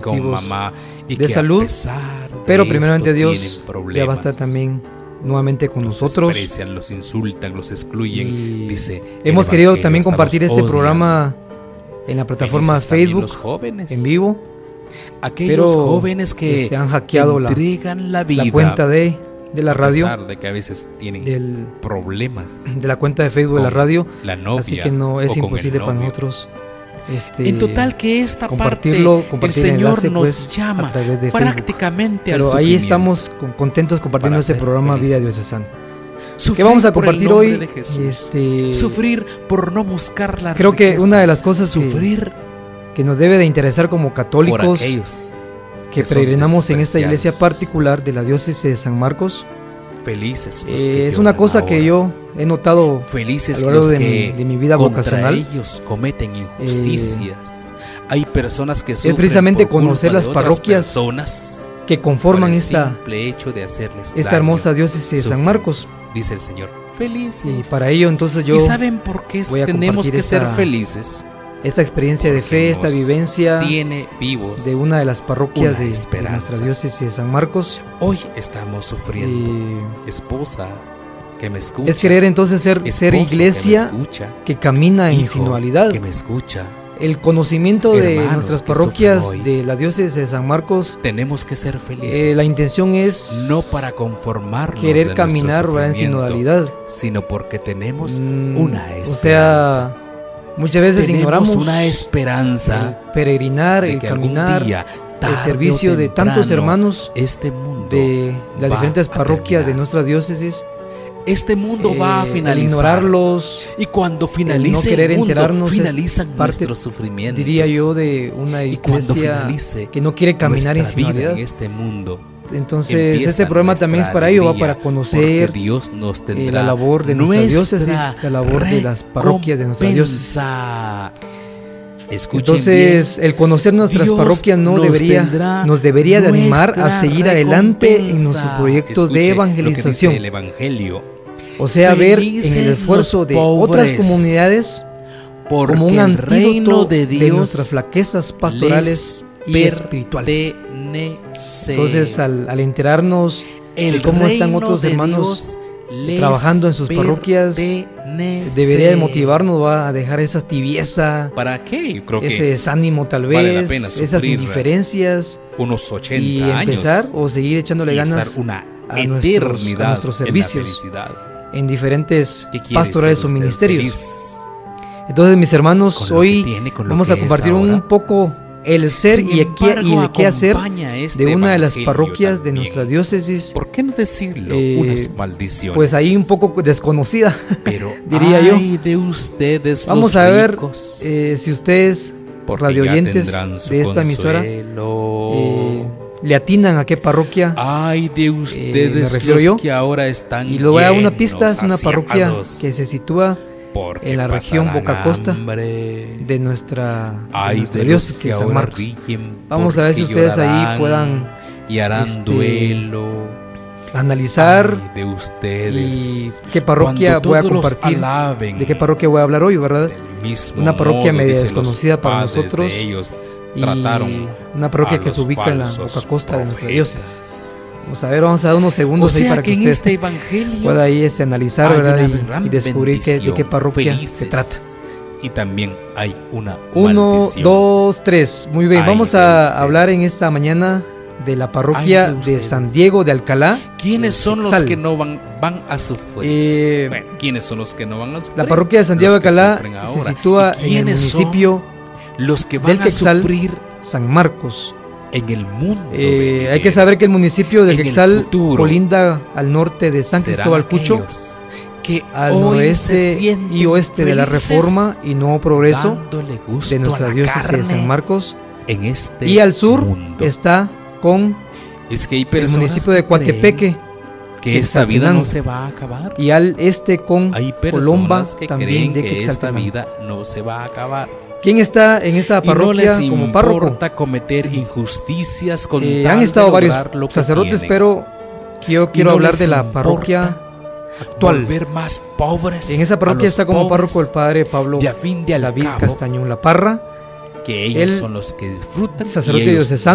motivos mamá de salud, pero primeramente Dios ya va a estar también nuevamente con nosotros. Los desprecian, los insultan, los excluyen. Dice, hemos querido también compartir este programa en la plataforma Facebook en vivo. Aquellos jóvenes que han hackeado entregan la vida, la cuenta de la radio, a pesar de que a veces tienen problemas de la cuenta de Facebook de la radio, la novia, así que no es imposible para nosotros en total que esta parte el Señor nos llama a través de prácticamente Facebook. Pero ahí estamos contentos compartiendo este programa Vida Diocesana. Sufrir ¿Qué vamos a compartir hoy? Sufrir por no buscar la creo riqueza, que una de las cosas que nos debe de interesar como católicos que peregrinamos en esta iglesia particular de la diócesis de San Marcos, felices es una cosa que yo he notado felices a lo largo de mi vida vocacional. Ellos cometen injusticias. Hay personas que sufren es precisamente por conocer las parroquias que conforman esta hermosa diócesis de San Marcos. Dice el Señor, felices. Y para ello entonces yo ¿Y saben por qué tenemos que ser felices? Esta experiencia de fe, esta vivencia tiene vivos de una de las parroquias de nuestra diócesis de San Marcos. Hoy estamos sufriendo. Esposa que me escucha. Es querer entonces ser iglesia que camina en sinualidad. Que me escucha. El conocimiento de nuestras parroquias de la diócesis de San Marcos. Tenemos que ser felices. La intención es no para conformarnos querer caminar en sinodalidad, sino porque tenemos una esperanza. O sea, muchas veces ignoramos una esperanza, el peregrinar, el caminar, el servicio de tantos hermanos de las diferentes parroquias de nuestra diócesis. Este mundo va a finalizar. Ignorarlos, y cuando finalice no querer el mundo, enterarnos, finalizan nuestros sufrimientos. Diría yo de una iglesia que no quiere caminar en sinodalidad. En este mundo. Entonces este programa también es para ello, va para conocer Dios nos tendrá la labor de nuestra diócesis, la labor de las parroquias de nuestra diócesis. Entonces el conocer nuestras parroquias nos debería de animar a seguir adelante en nuestro proyecto de evangelización. El Evangelio. O sea, ver en el esfuerzo de otras comunidades como un antídoto de nuestras flaquezas pastorales y espirituales. Entonces, al enterarnos de cómo están otros hermanos trabajando en sus parroquias, debería de motivarnos, va a dejar esa tibieza, ¿para qué? Creo que ese desánimo tal vez, esas indiferencias, unos 80 y empezar o seguir echándole ganas a nuestros servicios en diferentes pastorales o ministerios. Entonces, mis hermanos, hoy vamos a compartir un poco el ser y el qué hacer de una de las parroquias de nuestra diócesis. ¿Por qué no decirlo? Unas maldiciones. Pues ahí un poco desconocida, pero diría yo. De ustedes, vamos a ver si ustedes, radioyentes de esta emisora, le atinan a qué parroquia de ustedes me refiero yo. Que ahora están y lo voy a dar una pista, es una parroquia que se sitúa en la región Boca Costa de nuestra diócesis de San Marcos. Vamos a ver si ustedes ahí puedan y harán duelo, analizar de ustedes, y qué parroquia voy a compartir, de qué parroquia voy a hablar hoy, ¿verdad? Una parroquia media desconocida para nosotros y una parroquia que se ubica en la Boca Costa de nuestra diócesis. Vamos a dar unos segundos ahí para que usted pueda ahí analizar, ¿verdad? Y descubrir de qué parroquia se trata. Y también hay una 1, 2, 3. Muy bien, vamos a hablar en esta mañana de la parroquia de San Diego de Alcalá. ¿Quiénes son los que no van a sufrir? ¿Quiénes son los que no van a sufrir? La parroquia de San Diego de Alcalá se sitúa en el municipio del Quetzal, San Marcos. En el mundo hay que saber que el municipio de Quetzal colinda al norte de San Cristóbal Cucho, al noroeste y oeste de la Reforma y Nuevo Progreso de nuestra diócesis de San Marcos, y al sur está con el municipio de Coatepeque, que esta vida no se va a acabar, y al este con Colomba, también de Quetzaltenango. Esta vida no se va a acabar. ¿Quién está en esa parroquia como párroco? No les importa cometer injusticias con han estado varios sacerdotes, pero yo quiero hablar de la parroquia actual. Más pobres en esa parroquia está como párroco el padre Pablo David Castañón La Parra, que ellos son los que disfrutan, sacerdote diocesano